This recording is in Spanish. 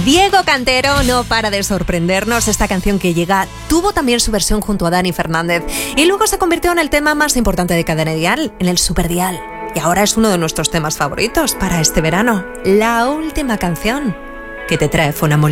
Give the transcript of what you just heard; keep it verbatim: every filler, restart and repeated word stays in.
Diego Cantero no para de sorprendernos. Esta canción que llega tuvo también su versión junto a Dani Fernández y luego se convirtió en el tema más importante de Cadena Dial, en el Superdial. Y ahora es uno de nuestros temas favoritos para este verano. La última canción que te trae Fonamol.